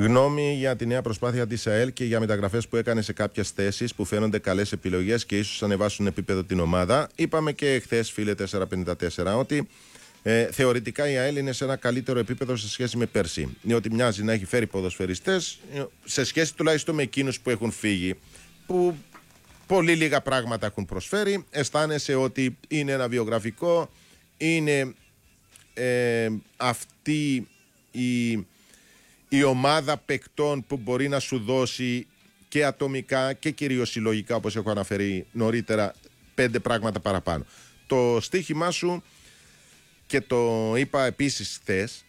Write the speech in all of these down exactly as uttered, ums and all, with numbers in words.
Γνώμη για τη νέα προσπάθεια της ΑΕΛ και για μεταγραφές που έκανε σε κάποιες θέσεις που φαίνονται καλές επιλογές και ίσως ανεβάσουν επίπεδο την ομάδα. Είπαμε και χθες, φίλε τετρακόσια πενήντα τέσσερα, ότι ε, θεωρητικά η ΑΕΛ είναι σε ένα καλύτερο επίπεδο σε σχέση με πέρσι. Διότι μοιάζει να έχει φέρει ποδοσφαιριστές σε σχέση τουλάχιστον με εκείνους που έχουν φύγει, που πολύ λίγα πράγματα έχουν προσφέρει. Αισθάνεσαι ότι είναι ένα βιογραφικό, είναι ε, αυτή η, η ομάδα παικτών που μπορεί να σου δώσει και ατομικά και κυρίως συλλογικά, όπως έχω αναφέρει νωρίτερα, πέντε πράγματα παραπάνω. Το στοίχημά σου, και το είπα επίσης χθες,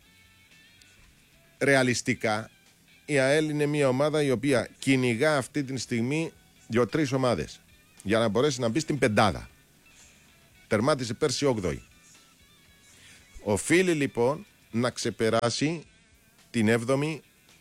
ρεαλιστικά η ΑΕΛ είναι μια ομάδα η οποία κυνηγά αυτή τη στιγμή δύο-τρεις ομάδες για να μπορέσει να μπει στην πεντάδα. Τερμάτισε πέρσι όγδοη. Οφείλει λοιπόν να ξεπεράσει την έβδομη,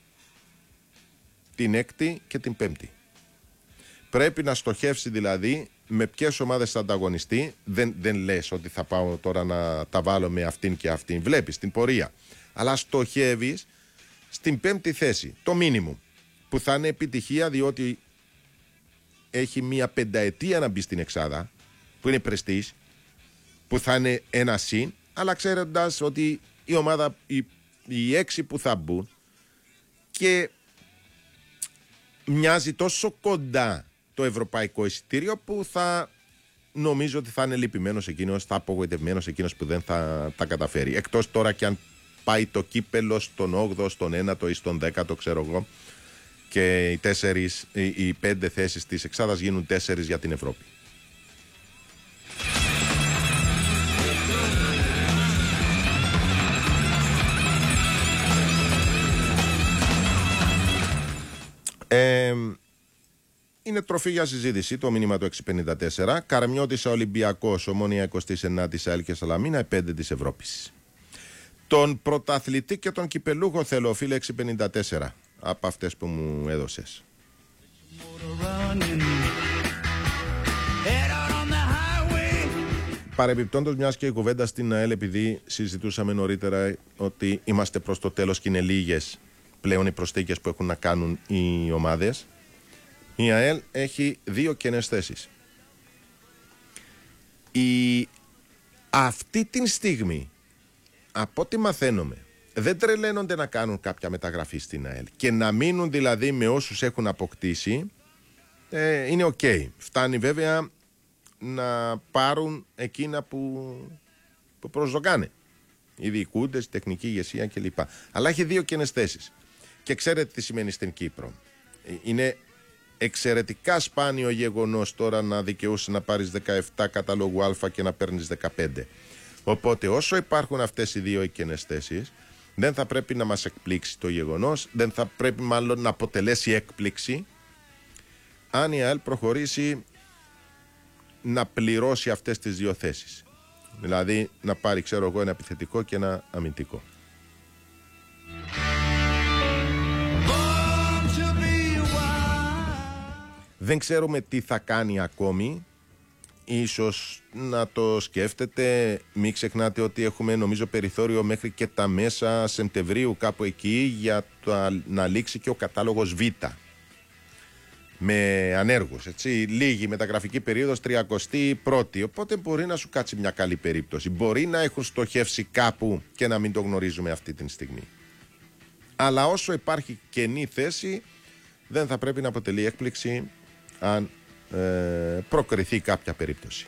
την έκτη και την πέμπτη. Πρέπει να στοχεύσει δηλαδή με ποιες ομάδες θα ανταγωνιστεί. Δεν, δεν λες ότι θα πάω τώρα να τα βάλω με αυτήν και αυτήν. Βλέπεις την πορεία. Αλλά στοχεύεις στην πέμπτη θέση, το μίνιμουμ, που θα είναι επιτυχία, διότι έχει μία πενταετία να μπει στην εξάδα, που είναι πρεστής, που θα είναι ένα συν, αλλά ξέροντας ότι η ομάδα, οι, οι έξι που θα μπουν, και μοιάζει τόσο κοντά το ευρωπαϊκό εισιτήριο, που θα νομίζω ότι θα είναι λυπημένος εκείνος, θα απογοητευμένος εκείνος που δεν θα τα καταφέρει. Εκτός τώρα και αν πάει το κύπελο στον όγδοο, στον ένατο ή στον δέκατο, ξέρω εγώ, και οι, τέσσερις, οι, οι πέντε θέσεις της εξάδας γίνουν τέσσερις για την Ευρώπη. Ε, είναι τροφή για συζήτηση το μήνυμα του έξι πενήντα τέσσερα. Καρμιώτησα Ολυμπιακός, Ομόνοια εικοστή ενάτη ΑΕΛ και Σαλαμίνα, πέντε της Ευρώπης. Τον πρωταθλητή και τον κυπελούχο θέλω, φίλε έξι πενήντα τέσσερα, από αυτές που μου έδωσες. Παρεμπιπτόντως, μιας και η κουβέντα στην ΑΕΛ, επειδή συζητούσαμε νωρίτερα ότι είμαστε προς το τέλος και είναι λίγες πλέον οι προσθήκες που έχουν να κάνουν οι ομάδες, η ΑΕΛ έχει δύο κενές θέσεις. Η... Αυτή την στιγμή, από ό,τι μαθαίνουμε, δεν τρελαίνονται να κάνουν κάποια μεταγραφή στην ΑΕΛ, και να μείνουν δηλαδή με όσους έχουν αποκτήσει, ε, είναι οκ. Okay. Φτάνει βέβαια να πάρουν εκείνα που, που προσδοκάνε οι διοικούντες, τεχνική ηγεσία κλπ. Αλλά έχει δύο κενές θέσεις. Και ξέρετε τι σημαίνει στην Κύπρο. Είναι εξαιρετικά σπάνιο γεγονός τώρα να δικαιούσε να πάρεις δεκαεπτά καταλόγου Α και να παίρνεις δεκαπέντε. Οπότε όσο υπάρχουν αυτές οι δύο κενές θέσεις, δεν θα πρέπει να μας εκπλήξει το γεγονός, δεν θα πρέπει μάλλον να αποτελέσει έκπληξη αν η ΑΕΛ προχωρήσει να πληρώσει αυτές τις δύο θέσεις. Δηλαδή να πάρει, ξέρω εγώ, ένα επιθετικό και ένα αμυντικό. Δεν ξέρουμε τι θα κάνει ακόμη. Ίσως να το σκέφτεται. Μην ξεχνάτε ότι έχουμε, νομίζω, περιθώριο μέχρι και τα μέσα Σεπτεμβρίου, κάπου εκεί, για το να λήξει και ο κατάλογος Β με ανέργους, έτσι. Λίγη μεταγραφική περίοδος τριαντάτη πρώτη. Οπότε μπορεί να σου κάτσει μια καλή περίπτωση. Μπορεί να έχουν στοχεύσει κάπου και να μην το γνωρίζουμε αυτή τη στιγμή. Αλλά όσο υπάρχει κενή θέση, δεν θα πρέπει να αποτελεί έκπληξη αν ε, προκριθεί κάποια περίπτωση.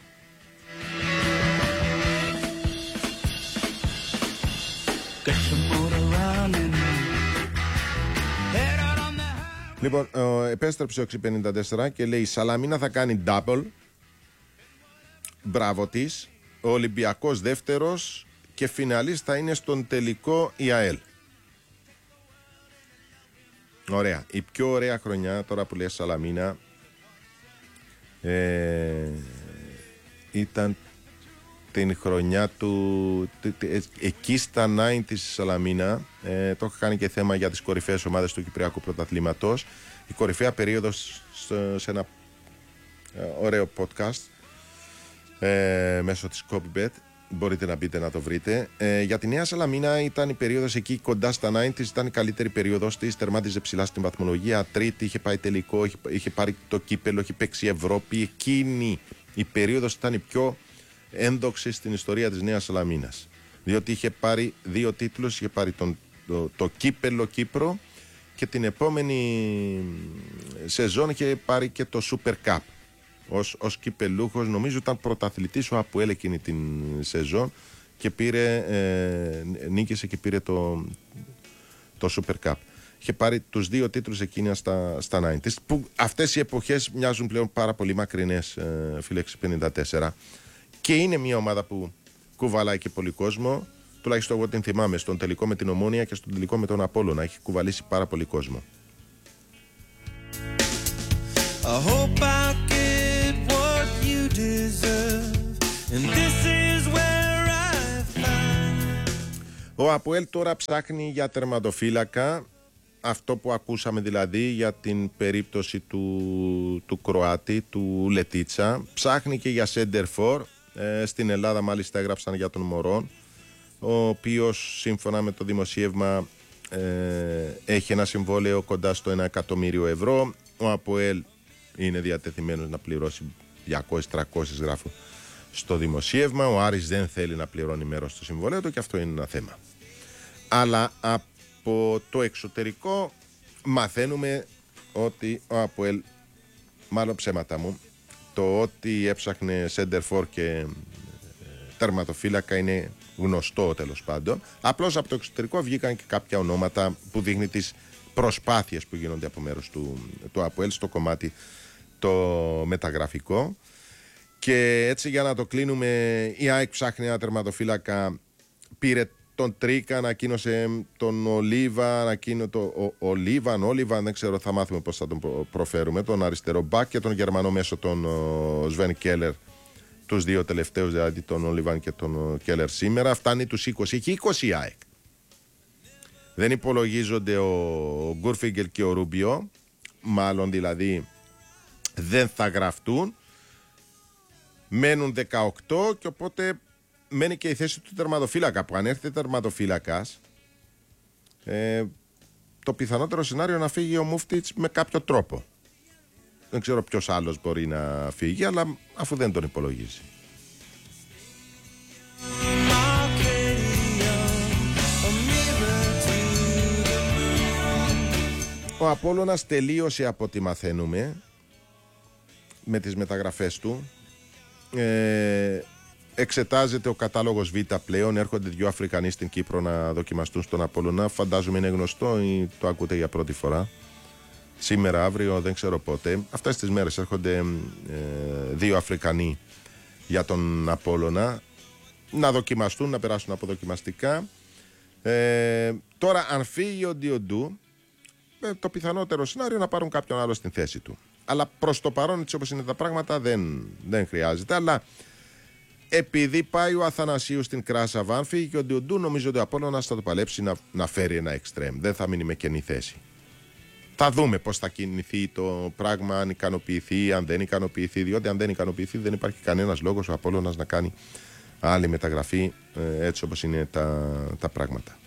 Λοιπόν, ε, επέστρεψε ο έξι πενήντα τέσσερα και λέει: Σαλαμίνα θα κάνει double. Μπράβο της. Ο Ολυμπιακός δεύτερος και φιναλίστ θα είναι στον τελικό η ΑΕΛ. Ωραία. Η πιο ωραία χρονιά, τώρα που λες Σαλαμίνα, ε, ήταν την χρονιά του εκεί στα ενενήντα της Σαλαμίνα. ε, το έχω κάνει και θέμα για τις κορυφαίες ομάδες του Κυπριακού Πρωταθλήματος. Η κορυφαία περίοδος σε ένα ε, ωραίο podcast ε, μέσω της Copybet. μπορείτε να μπείτε να το βρείτε. Ε, για τη Νέα Σαλαμίνα ήταν η περίοδος εκεί κοντά στα ενενήντα, ήταν η καλύτερη περίοδος της. Τερμάτιζε ψηλά στην βαθμολογία. Τρίτη, είχε πάει τελικό, είχε, είχε πάρει το κύπελο, είχε παίξει Ευρώπη. Εκείνη η περίοδος ήταν η πιο ένδοξη στην ιστορία της Νέας Σαλαμίνας. Διότι είχε πάρει δύο τίτλους, είχε πάρει τον, το, το κύπελο Κύπρο και την επόμενη σεζόν είχε πάρει και το Super Cup. Ως, ως κυπελούχος, νομίζω ήταν πρωταθλητής ο ΑΠΟΕΛ εκείνη την σεζόν και πήρε, ε, νίκησε και πήρε το, το Super Cup. Είχε πάρει τους δύο τίτλους εκείνα στα, στα ενενήντα, που αυτές οι εποχές μοιάζουν πλέον πάρα πολύ μακρινές, ε, Φίλεξ πενήντα τέσσερα, και είναι μια ομάδα που κουβαλάει και πολύ κόσμο, τουλάχιστον εγώ την θυμάμαι, στον τελικό με την Ομόνια και στον τελικό με τον Απόλλωνα, έχει κουβαλήσει πάρα πολύ κόσμο. I hope I get what you deserve, and this is where I find. Ο ΑΠΟΕΛ τώρα ψάχνει για τερματοφύλακα, αυτό που ακούσαμε δηλαδή για την περίπτωση του, του Κροάτη, του Λετίτσα. Ψάχνει και για center for, ε, στην Ελλάδα μάλιστα έγραψαν για τον Μωρόν, ο οποίος σύμφωνα με το δημοσίευμα ε, έχει ένα συμβόλαιο κοντά στο ένα εκατομμύριο ευρώ. Ο ΑΠΟΕΛ είναι διατεθειμένος να πληρώσει διακόσιες με τριακόσιες γράφω στο δημοσίευμα. Ο Άρης δεν θέλει να πληρώνει μέρος του συμβολέου του και αυτό είναι ένα θέμα. Αλλά από το εξωτερικό μαθαίνουμε ότι ο ΑΠΟΕΛ, μάλλον ψέματα μου, το ότι έψαχνε center for και τερματοφύλακα είναι γνωστό τέλος πάντων. Απλώς από το εξωτερικό βγήκαν και κάποια ονόματα που δείχνει τις προσπάθειες που γίνονται από μέρους του, του ΑΠΟΕΛ στο κομμάτι το μεταγραφικό. Και έτσι, για να το κλείνουμε, η ΑΕΚ ψάχνει ένα τερματοφύλακα, πήρε τον Τρίκα, ανακοίνωσε τον Ολίβα, ανακοίνωσε το ο, Ολίβαν, Όλιβαν, δεν ξέρω, θα μάθουμε πώς θα τον προφέρουμε, τον αριστερό μπακ, και τον Γερμανό μέσο, τον Σβέν Κέλλερ, τους δύο τελευταίους, δηλαδή τον Όλιβαν και τον Κέλλερ σήμερα. Φτάνει τους είκοσι, έχει είκοσι η ΑΕΚ. Δεν υπολογίζονται ο Γκούρφιγκελ και ο Ρούμπιο, μάλλον δηλαδή δεν θα γραφτούν. Μένουν δεκαοκτώ και οπότε μένει και η θέση του τερματοφύλακα, που αν έρθει τερματοφύλακας, ε, το πιθανότερο σενάριο να φύγει ο Μούφτιτς με κάποιο τρόπο. Δεν ξέρω ποιος άλλος μπορεί να φύγει, αλλά αφού δεν τον υπολογίζει. Ο Απόλλωνας τελείωσε, από ό,τι μαθαίνουμε, με τις μεταγραφές του. Ε, εξετάζεται ο κατάλογος Β πλέον. Έρχονται δύο Αφρικανοί στην Κύπρο να δοκιμαστούν στον Απόλλωνα. Φαντάζομαι είναι γνωστό ή το ακούτε για πρώτη φορά. Σήμερα, αύριο, δεν ξέρω πότε. Αυτές τις μέρες έρχονται ε, δύο Αφρικανοί για τον Απόλλωνα να δοκιμαστούν, να περάσουν από δοκιμαστικά. Ε, τώρα, αν φύγει ο Διοντού, ε, το πιθανότερο σενάριο να πάρουν κάποιον άλλο στην θέση του. Αλλά προς το παρόν, έτσι όπως είναι τα πράγματα, δεν, δεν χρειάζεται. Αλλά επειδή πάει ο Αθανασίου στην Κράσα Βάνφη και ο Διοντού, νομίζω ότι ο Απόλλωνας θα το παλέψει να, να φέρει ένα εξτρέμ. Δεν θα μείνει με κενή θέση. Θα δούμε πώς θα κινηθεί το πράγμα, αν ικανοποιηθεί, αν δεν ικανοποιηθεί. Διότι αν δεν ικανοποιηθεί, δεν υπάρχει κανένας λόγος ο Απόλλωνας να κάνει άλλη μεταγραφή, έτσι όπως είναι τα, τα πράγματα.